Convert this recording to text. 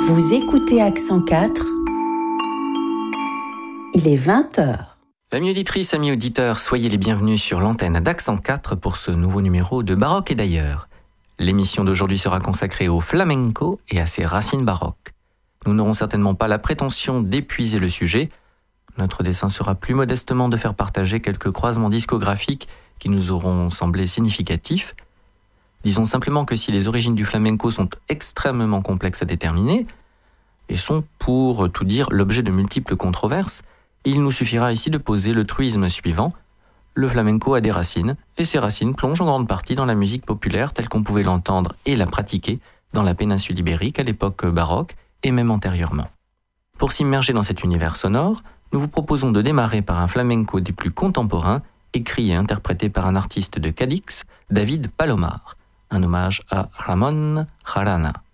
Vous écoutez Accent 4, il est 20h. Amis auditrices, amis auditeurs, soyez les bienvenus sur l'antenne d'Accent 4 pour ce nouveau numéro de Baroque et d'ailleurs. L'émission d'aujourd'hui sera consacrée au flamenco et à ses racines baroques. Nous n'aurons certainement pas la prétention d'épuiser le sujet. Notre dessein sera plus modestement de faire partager quelques croisements discographiques qui nous auront semblé significatifs. Disons simplement que si les origines du flamenco sont extrêmement complexes à déterminer, et sont, pour tout dire, l'objet de multiples controverses, il nous suffira ici de poser le truisme suivant. Le flamenco a des racines, et ces racines plongent en grande partie dans la musique populaire telle qu'on pouvait l'entendre et la pratiquer dans la péninsule ibérique à l'époque baroque, et même antérieurement. Pour s'immerger dans cet univers sonore, nous vous proposons de démarrer par un flamenco des plus contemporains, écrit et interprété par un artiste de Cadix, David Palomar, un hommage à Ramón Jarana.